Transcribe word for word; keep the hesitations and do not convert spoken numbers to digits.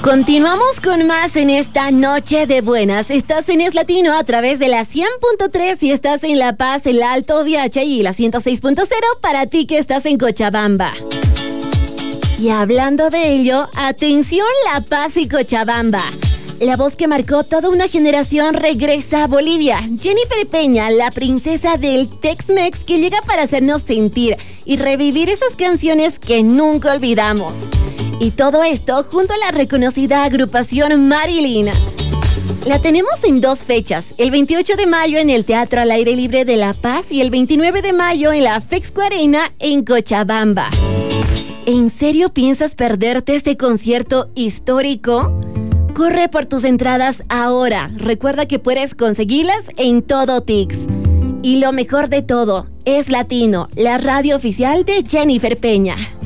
Continuamos con más en esta noche de buenas. Estás en Es Latino a través de la cien punto tres y estás en La Paz, el Alto V H y la ciento seis punto cero para ti que estás en Cochabamba. Y hablando de ello, atención La Paz y Cochabamba. La voz que marcó toda una generación regresa a Bolivia. Jennifer Peña, la princesa del Tex-Mex que llega para hacernos sentir y revivir esas canciones que nunca olvidamos. Y todo esto junto a la reconocida agrupación Marilyn. La tenemos en dos fechas, el veintiocho de mayo en el Teatro al Aire Libre de La Paz y el veintinueve de mayo en la Fexco Arena en Cochabamba. ¿En serio piensas perderte este concierto histórico? Corre por tus entradas ahora. Recuerda que puedes conseguirlas en Todo Tix. Y lo mejor de todo, Es Latino, la radio oficial de Jennifer Peña.